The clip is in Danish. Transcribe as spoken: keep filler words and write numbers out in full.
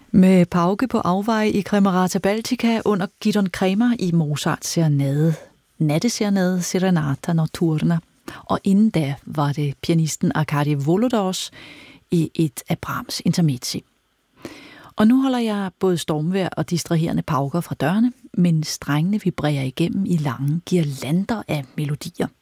Med Pauke på afvej i Camerata Baltica under Gidon Kremer i Mozarts serenade, Natteserenade Serenata Notturna. Og inden da var det pianisten Arkady Volodors i et af Brahms intermezzi. Og nu holder jeg både stormvejr og distraherende pauker fra dørene, men strengene vibrerer igennem i lange girlander af melodier.